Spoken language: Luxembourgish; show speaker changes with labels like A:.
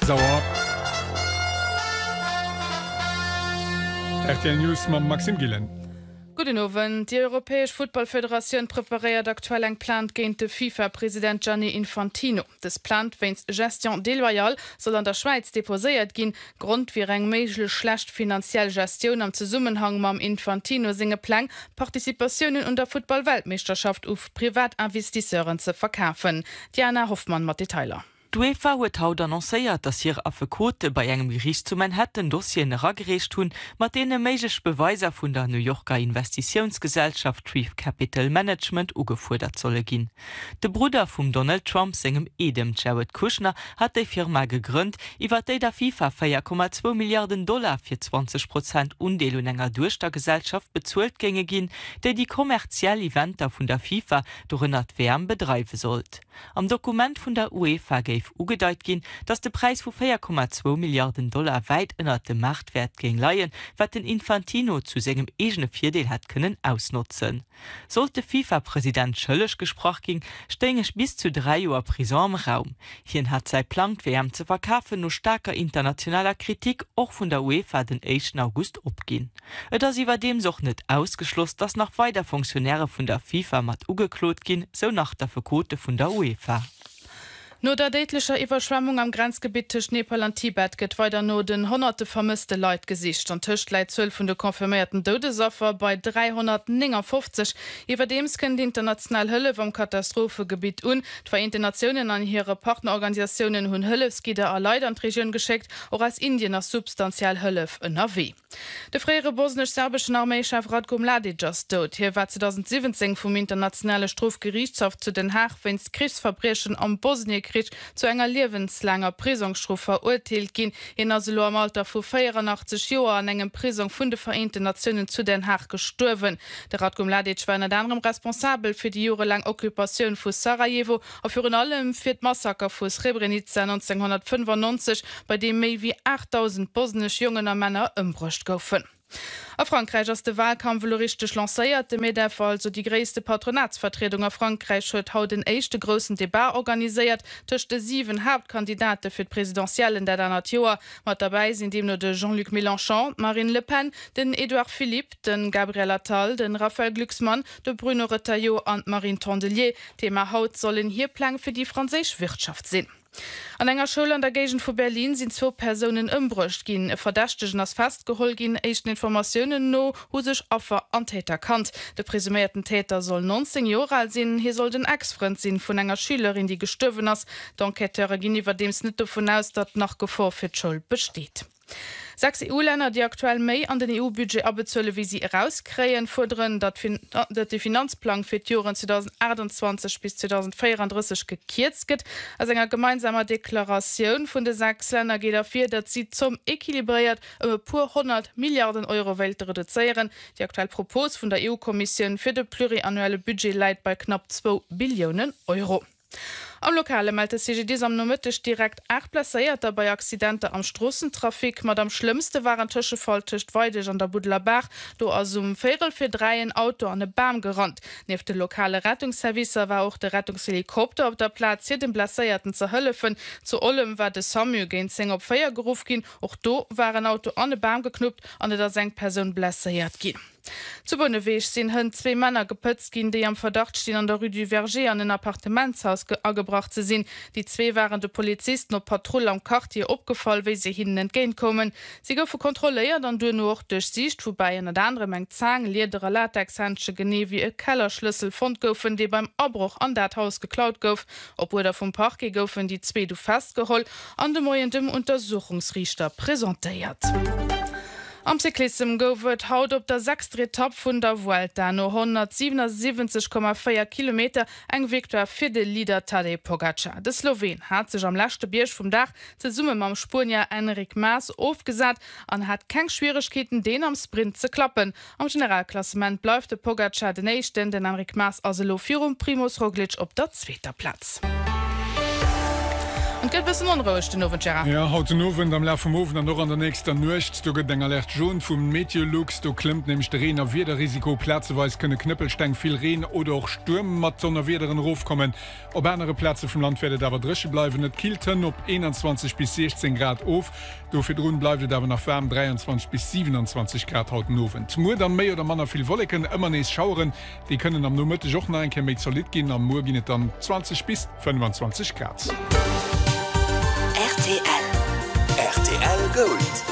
A: Sauer. RTL News mit Maxim Gillen.
B: Guten Abend. Die Europäische Footballföderation präpariert aktuell ein Plan gegen den FIFA-Präsident Gianni Infantino. Das Plan, wenn es Gestion déloyale soll an der Schweiz deposiert gehen, Grund wie eine mögliche schlechte finanzielle Gestion am Zusammenhang mit Infantino seine Plan, Partizipationen an der Football-Weltmeisterschaft auf Privatinvestisseuren zu verkaufen. Diana Hoffmann mit Detailer.
C: D'UEFA huet haut annoncéiert, dass hier Affekote bei engem Gericht zu Manhattan Dossien ragerecht hun, mat dee méigich Beweiser vun der New Yorker Investitionsgesellschaft Trief Capital Management ugefuerdert solle ginn. De Bruder vum Donald Trump engem Edem Jared Kushner hat déi Firma gegrünnt, iwwer déi der FIFA 4,2 Milliarden $ fir 20% Undeelung enger durch der Gesellschaft bezuelt gänge ginn, déi die kommerzielle Eventer vun der FIFA durchënner Wärm bedreife sollt. Am Dokument vun der UEFA géif ugedeit gin, dats de Preis vu 4,2 Milliarden $ weit ënner dem Marktwert gegen Laien, wat den Infantino zu segem egene Vierdeel hat können ausnutzen. Sollte FIFA-Präsident Schëllech gesproch gin, stengech bis zu 3 Joer Prison am Raum. Hien hat sei plant WM ze verkaufen no starker internationaler Kritik och vun der UEFA den 1. August opgin. Et ass iwwer dem soch net ausgeschloss, dass nach weiter Funktionäre vun der FIFA mat ugeklot gin, so nach der Verkote vun der UEFA.
B: No der deitlicher Iwerschwemmung am Grenzgebiet zwischen Nepal und Tibet geht weiter no den hunderte vermisste Leute gesicht und Tisch leit 12 von der konfirmierten Todesopfer bei 359. Überdems können die internationale Hilfe vom Katastrophengebiet und die Vereinten Nationen an ihre Partnerorganisationen hun Hilfsgieder allein an die Region geschickt, auch als Indien als substanziell Hilfe in NRW. Der frühere bosnisch-serbische Armeechef Ratko Mladic ist tot. Hier war 2017 vom Internationalen Strafgerichtshof zu Den Haag wegen Kriegsverbrechen am Bosnienkrieg zu enger lebenslanger Prisungsstrafe verurteilt gin in Asilo am Alter vu 84 Joer an engem Prisung vun de Vereinten Nationen zu Den Haag gestorben. Der Ratko Mladic war net anderem responsabel fir die jahrelang Okkupation vu Sarajevo a für allem fir d Massaker vu Srebrenica 1995, bei dem méi wie 8000 bosnisch jungen Männer ëmbrucht goufen. A Frankreich ass de Wahlkampf richtig lancéiert, de Medef also die gréste Patronatsvertretung a Frankreich huet haut den eischchte grossen Debat organisiert tech de 7 Hauptkandidate fir d'Präsidentiellen der Natur, mat dabei sind dem nur de Jean-Luc Mélenchon, Marine Le Pen, den Edouard Philippe, den Gabriel Attal, den Raphael Glucksmann, de Bruno Retailleau an Marine Tondelier. Thema haut sollen hier Plan fir die französisch Wirtschaft sinn. An enger Schule an der Gegend von Berlin sind 2 Personen ëmbrucht gin. E Verdächtigen as festgeholt gin echten Informationen no hu sech Opfer an Täter kannt. De presumierten Täter soll 19 Jahre alt sinn, hier soll den Ex-Freund sinn vun enger Schülerin, die gestorben ass. D'Enquêteure gin iwwer dems net davon aus, dat nach Gefahr fir d'Schuld besteht. 6 EU-Länder, die aktuell méi an den EU-Budget abbezolle, wie sie herauskräen, fordern, dat de Finanzplan für die Jahre 2028 bis 2034 gekürzt wird. Als enger gemeinsamer Deklaration von den 6 Ländern geht dafür, dass sie zum équilibriert pur 100 Milliarden Euro Welt reduzieren. Die aktuelle Propos von der EU-Kommission für das pluriannuelle Budget liegt bei knapp 2 Billionen Euro. Am Lokale meldete CGD am Nomitisch direkt 8 plaiert bei Accidente am Strassentrafik. Mat am schlimmste waren Tischefall tischcht Weidech an der Budlerbach, do as Viertel für 3 ein Auto an den Baum gerannt. Neben der lokale Rettungsservice war auch der Rettungshelikopter auf der Platz hier den Blaseierten zu helfen. Zu allem war de Samu gegen 10 op Feier gerufen gin. Auch do war ein Auto an den Baum geknüpft, an der seng Person blesseiert gin. Zu Bonneweg sind hun 2 Männer geputzt gin, die am Verdacht stehen an der Rue du Verger an ein Appartementshaus angebracht zu sind. Die 2 waren de Polizisten op Patrouille am Quartier opgefallen, wie sie ihnen entgegenkommen. Sie goufe kontrolliert an du noch durch Sicht, wobei in der andere Menge Zang, ledere Latexhandsche gene wie e Kellerschlüssel fand goufen, die beim Abbruch an dat Haus geklaut gouf. Obwohl der vom Park goufen die 2 du festgeholt, an dem Moyen dem Untersuchungsrichter präsentiert. Am Cyklism goufet haut op der 6. Etappe vun der Vuelta no 177,4 Kilometer eng Viktor fir de Leader Tadej Pogacar. De Slowen hat sech am lachte Biersch vum Dach ze Summe mam Spanier Enric Mas aufgesat an hat keng Schwierigkeiten den am Sprint ze klappen. Am Generalklassement bleif de Pogacar den Echten, den Enric Mas aselo Firum Primus Roglic op der 2. Platz. Und geht bisschen unruhig den Ofen, Gerard.
A: Ja, heute Abend am Lauf vom Ofen dann noch an der nächsten Nacht. Du geht den Alert schon vom Meteorlux. Du klimmt nämlich der Regen auf jeder Risikoplätze, weil es können Knüppelstein viel Regen oder auch Stürme mit so einer wideren Ruf kommen. Auf andere Plätze vom Land werden aber drüber bleiben. Nicht Kielten ob 21 bis 16 Grad auf. Dafür drunten bleibt aber noch warm 23 bis 27 Grad heute Abend. Nur dann mehr oder minder viel Wolken, immer nächst schauern. Die können am Nachmittag auch noch ein bisschen solid gehen. Am Morgen dann 20 bis 25 Grad.
D: RTL Gold.